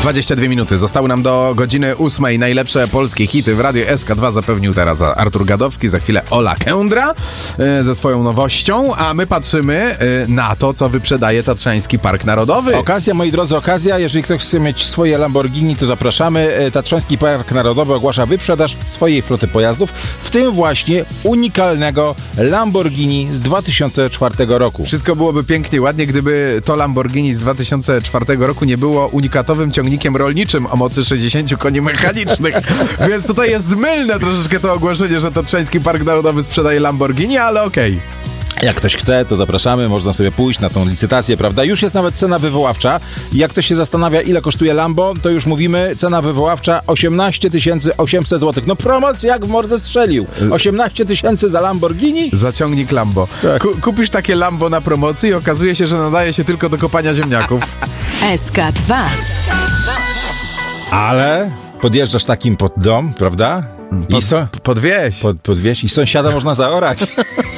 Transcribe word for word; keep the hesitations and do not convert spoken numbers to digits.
dwadzieścia dwie minuty. Zostały nam do godziny ósmej. Najlepsze polskie hity w Radiu S K dwa zapewnił teraz Artur Gadowski. Za chwilę Ola Kędra e, ze swoją nowością, a my patrzymy e, na to, co wyprzedaje Tatrzański Park Narodowy. Okazja, moi drodzy, okazja. Jeżeli ktoś chce mieć swoje Lamborghini, to zapraszamy. E, Tatrzański Park Narodowy ogłasza wyprzedaż swojej floty pojazdów, w tym właśnie unikalnego Lamborghini z dwa tysiące czwartego roku. Wszystko byłoby pięknie, ładnie, gdyby to Lamborghini z dwa tysiące czwartego roku nie było unikatowym ciągnikiem rolniczym o mocy sześćdziesięciu koni mechanicznych. Więc tutaj jest mylne troszeczkę to ogłoszenie, że Tatrzański Park Narodowy sprzedaje Lamborghini, ale okej. Okay. Jak ktoś chce, to zapraszamy, można sobie pójść na tą licytację, prawda? Już jest nawet cena wywoławcza. Jak ktoś się zastanawia, ile kosztuje Lambo, to już mówimy, cena wywoławcza osiemnaście tysięcy osiemset złotych. No promocja jak w mordę strzelił. osiemnaście tysięcy za Lamborghini? Za ciągnik Lambo. Tak. Ku- kupisz takie Lambo na promocji i okazuje się, że nadaje się tylko do kopania ziemniaków. S K dwa. Ale podjeżdżasz takim pod dom, prawda? I Pod, so, pod wieś. pod, pod wieś i sąsiada można zaorać.